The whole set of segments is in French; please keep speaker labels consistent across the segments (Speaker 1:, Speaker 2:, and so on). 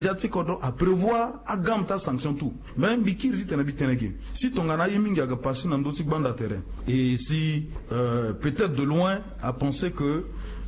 Speaker 1: à prévoir à gamta sanction tout même bikir si tena bitenege si tongana yeminga ga passer dans d'autres banda terrain et si peut-être de loin à penser que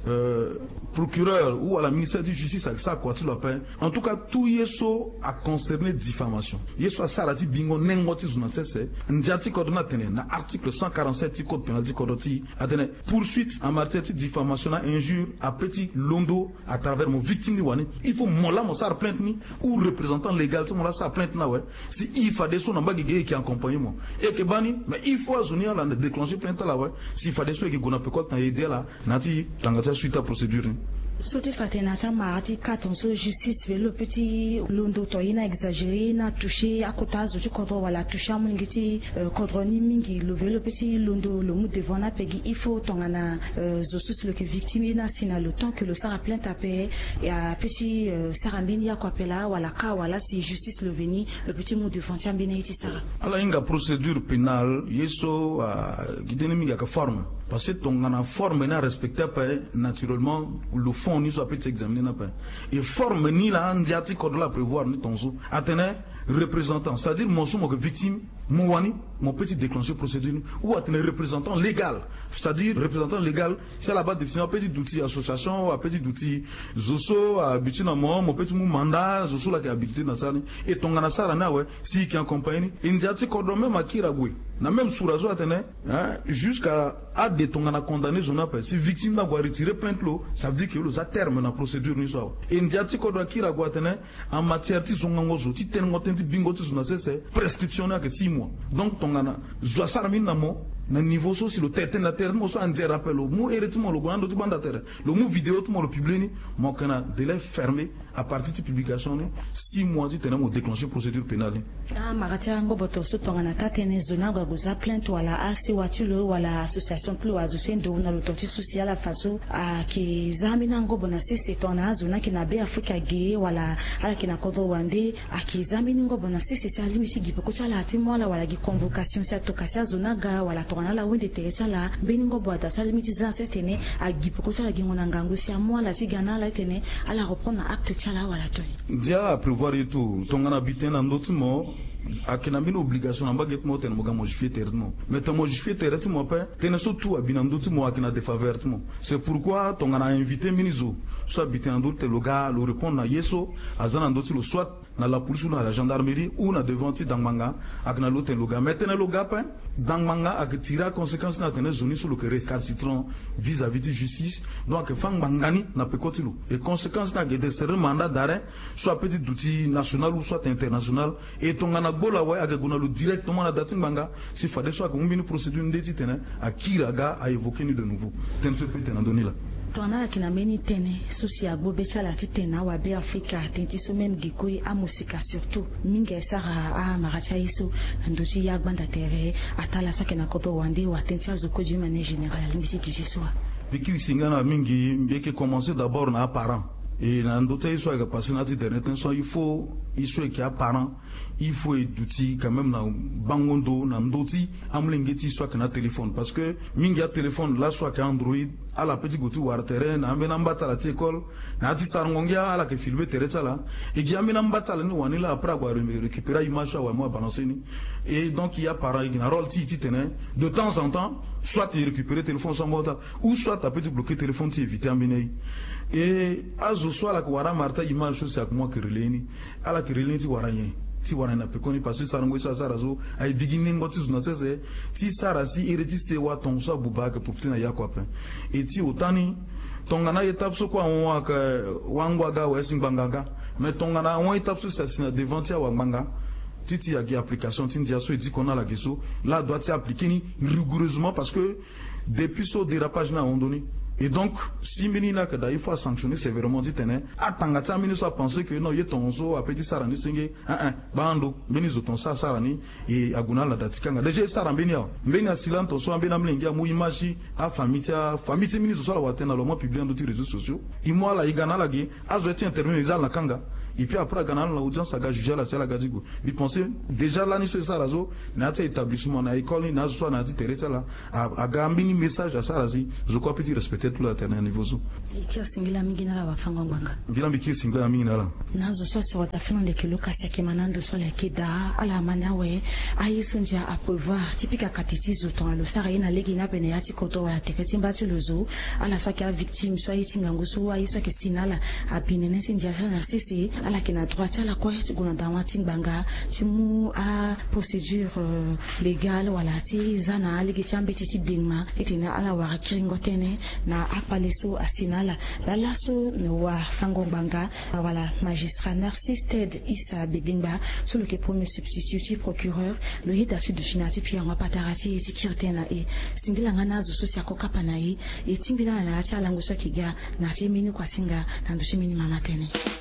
Speaker 1: procureur ou à la ministère de justice avec ça quoi tu l'appelles en tout cas tout yeso a concerné diffamation yeso a sarati bingo nengoti zuna sese njati kodona tene na article 147 code pénal du code ti atene poursuite en matière de diffamation na injure à petit londo à travers mon victime ni wani il faut mola mo sar plainte ni ou représentant légal c'est mola sa plainte na ouais si il faut des sons en bagage qui accompagne moi et que bani mais il faut azunia la déclencher plainte là ouais si faut des sons qui gona peut quoi aider là nati tangata suite à procédure.
Speaker 2: Sauté Fatena Marati 4 justice le petit londo toyina exagéré na touché à côté de contre wala touché mungiti contre ni mingi le petit londo le mot devant na pegi il faut tongana zosus le que victime na sina le temps que le sara plainte à payer et à petit sarambini ya kwapela wala ka wala si justice le veni le petit mot devant tiambina iti sara
Speaker 1: ala inga procédure pénale yeso gideni minga ka forme parce que tongana forme na respecté pas naturellement le fond ni soit peut examiner n'a pas et forme ni la ndiati code la prévoir ni tonzo atene représentant c'est-à-dire mon somme que victime mouani mon petit déclencher procédure ou atene représentant légal c'est-à-dire représentant légal c'est là-bas définition petit d'outil association ou petit d'outil zoso habitué na mon petit mandat zoso la qui habilité dans ça et tongana sara na ouais si qui accompagne ndiati code même akira gwe na même sourazo atene jusqu'à a de tongana condamné zona pas si victime n'a pas retiré plainte lo ça veut dire que le terme na procédure ni so et ndiati code akira gwa atene en matière ti zongango zo ti tengo tenti bingo ti zona c'est prescription na que 6 mois donc tongana zo sara min na mo na niveau so si le tête na terre mo so ande rappel le mot héritement le grand de banda terre le mot vidéo tout le publié ni mo kana délai fermé à partir de publication ni 6 mois dit tena mo déclencher procédure pénale
Speaker 2: maratia ngo boto so tongana tatene zona ga goza plainte wala asi watulo wala association plus association de na l'autorité sociale à façon à qui zamina ngo bona c'est tona zona qui na be Africa gay wala ala qui na kodo wande à qui zamina ngo bona c'est ça limisi gipe ko chala atimo wala gi convocation sa tokasa zona ga wala tona la wende teresa la beningo boata sa limiti za setene a gipe ko chala ngona ngangu sia mo la sigana la tene ala reprendre acte chala wala to
Speaker 1: dia à prévoir et tout tongana bitena ndotimo akina mbino obligation na baget mo tene mo ga modifier termo mais to modifier termo pa tene surtout abina ndotu mo akina défaveur mo c'est pourquoi tongana invité minizo soit bitena ndote le gars le répondre na yeso azana ndotu le soit na la police ou na la gendarmerie ou na devant ti dangmanga akina l'hôtel le gars maintenant le gars pa dangmanga ak tira conséquence na tene zoni sur le récalcitrant vis-à-vis de justice donc fang mangani na pekotilo et conséquence na de serrer mandat d'arrêt soit petit d'outil national ou soit international et tongana bola ouais avec le directement la date banga si fallait soit comme une procédure ndeti tena akira ga a évoquer ni de nouveau ten se peut en donner là
Speaker 2: tona kina meni tene souci a gobe chala tena wa be Africa tenti so même gikoi amusika surtout minga sara a maracha iso ndoji ya banda terre atala so kina koto wande wa tenti azoko du manière générale mbisi tu jiswa
Speaker 1: bikiri singana mingi mbeke commencer d'abord na parent et na ndote iso ga passer na ti dernier temps il faut iso qui a parent il faut d'outils quand même na bangondo na ndoti amlengeti soit que na téléphone parce que minga téléphone là soit que Android à la petite goût war terrain na mbena mbata la école na ti sarongongia à la que filmer terrain là et qui amena mbata la ni wanila après avoir récupérer image wa moi balancer ni et donc il y a parents qui na rôle ti tene de temps en temps soit tu récupérer téléphone sans mota ou soit tu peux bloquer téléphone ti éviter amener et azo soit la wara marta image c'est avec moi que releni à la que releni ti waranye si wana na pekoni parce que sarango sa sarazo ay beginning ngoti zuna sese si sarasi ireti se wa tonso bubaka poptina yakwa pe et ti otani tongana étape so kwa on ka wangwa ga wesi bangaga mais tongana on étape so ça sina devant ya wanganga titi ya application tindia so dit qu'on a la question là doit être appliqué ni rigoureusement parce que depuis ce dérapage na on donné et donc si menina que il faut sanctionner sévèrement dit tene atangata mini soit penser que non yetonzo a petit sarani singe bando menizo ton sarani et aguna la datikanga déjà sarambeni ya mbeni asilan to so ambena mlengi mu image a famille mini so la watena le mois publié dans les réseaux sociaux imo la igana la gi azo eti intervenir za la kanga et puis après gana l'audience aga juger la tela gadigo bi penser déjà là ni so ça razo na ta établissement na école na so na dit teresa là aga mini message à ça razi je crois petit respecter tout la terrain niveau zo
Speaker 2: ikia singila mingi na la bafanga ngwanga
Speaker 1: bila mbiki singila mingi na la
Speaker 2: nazo so sur ta fin de kilo kasi ke manando so la keda ala manawe ayiso ndia apolvoir typique kateti zo ton lo sara ina legi na pene yati koto wa teketi mbati lozo ala so ka victime so yiti ngangu so ayiso ke sinala abinene sindia na sisi ala kina droit ala ko yiti guna dawati banga timu a procédure légale wala ti zana legi chambe ti dingma itina ala wa kiringo tene na akpaleso asinala la so wa fango banga wala magistrat Narcisse Ted Issa Bedingba sur le premier substitut procureur le hit de Chinati puis en patarati et kirtena e singila ngana zo sosia koka panai et timbila na ati alanguso kiga na ti mini kwa singa na ndo mini mama tene.